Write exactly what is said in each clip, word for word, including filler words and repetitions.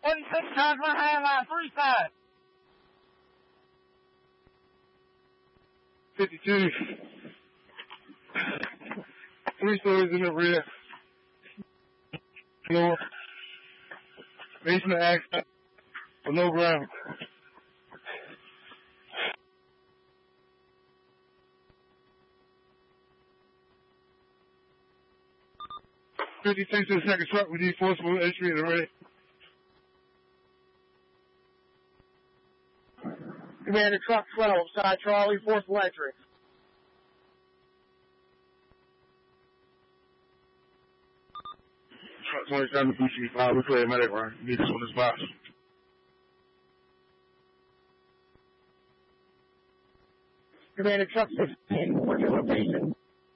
twenty-six times my hand line, three side. fifty-two. Three stories in the rear. Floor. Basement access. With no ground. fifty-six to the second truck. We need forcible entry in the rear. Commander Truck twelve, side Charlie, forcible entry. Truck twenty-seven, B C five, we clear medic run. Need this on this box. Commander Truck sixteen, what's your location?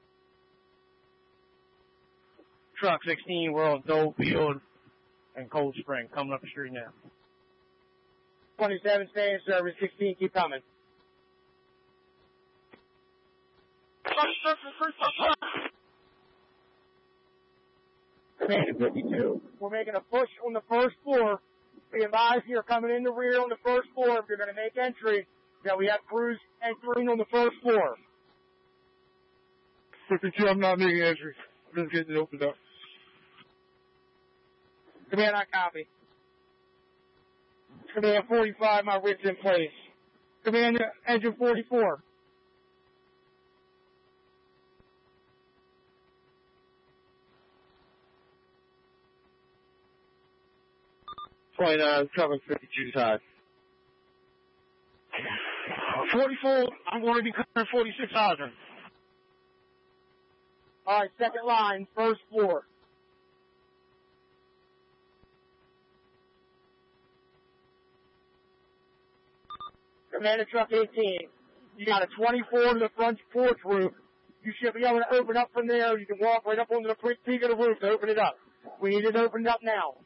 Truck sixteen, we're on Dole Field and Cold Spring, coming up the street now. twenty-seven, stay in service, sixteen, keep coming. Commander fifty-two, we're making a push on the first floor. Be advised you're coming in the rear on the first floor. If you're going to make entry, that we have crews entering on the first floor. fifty-two, I'm not making entry. I'm just getting it opened up. Command, I copy. Command forty-five, my rig's in place. Command, engine forty-four. twenty-nine, traffic fifty-two side. forty-four, I'm going to be covering forty-six hydrant. All right, second line, first floor. Commander Truck eighteen, you got a twenty-four to the front porch roof. You should be able to open up from there. You can walk right up onto the peak of the roof to open it up. We need it opened up now.